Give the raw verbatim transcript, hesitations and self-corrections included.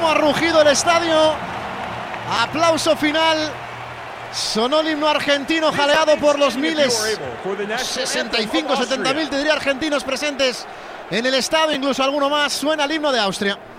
ha rugido el estadio. Aplauso final. Sonó el himno argentino jaleado por los miles, sesenta y cinco, setenta mil, te diría, argentinos presentes en el estadio, incluso alguno más. Suena el himno de Austria.